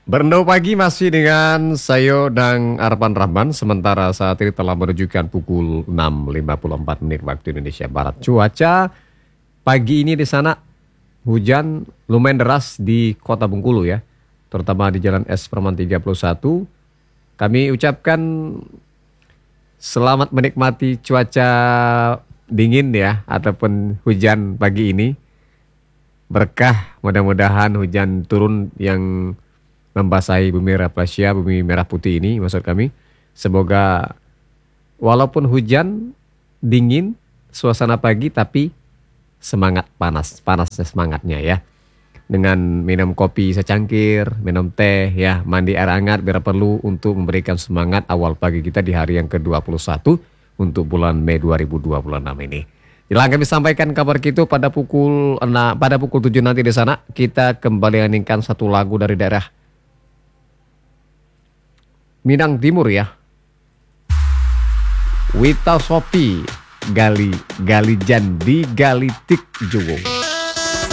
Berendo pagi masih dengan saya dan Arpan Rahman. Sementara saat ini telah menunjukkan pukul 6.54 menit waktu Indonesia Barat. Cuaca pagi ini di sana hujan lumayan deras di Kota Bengkulu ya. Terutama di Jalan S Perman 31. Kami ucapkan selamat menikmati cuaca dingin ya. Ataupun hujan pagi ini. Berkah, mudah-mudahan hujan turun yang membasahi bumi Rafflesia, bumi merah putih ini maksud kami. Semoga walaupun hujan, dingin, suasana pagi tapi semangat panas, panasnya semangatnya ya. Dengan minum kopi secangkir, minum teh ya, mandi air hangat bila perlu untuk memberikan semangat awal pagi kita di hari yang ke-21 untuk bulan Mei 2026 ini. Jelang kami sampaikan kabar gitu pada pukul 7 nanti di sana kita kembali nyanyikan satu lagu dari daerah Minang Timur ya. Wita Sopi Gali Gali Jandi Gali Tik Juwo.